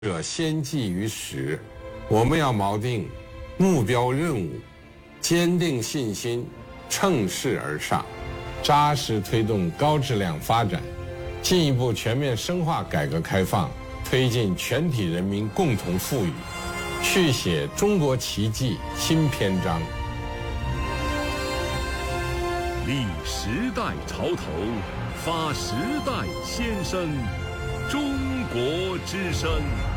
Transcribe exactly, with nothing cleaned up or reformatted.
者先记于始，我们要锚定目标任务，坚定信心，乘势而上，扎实推动高质量发展，进一步全面深化改革开放，推进全体人民共同富裕，续写中国奇迹新篇章。 立时代潮头，发时代先声，中国之声。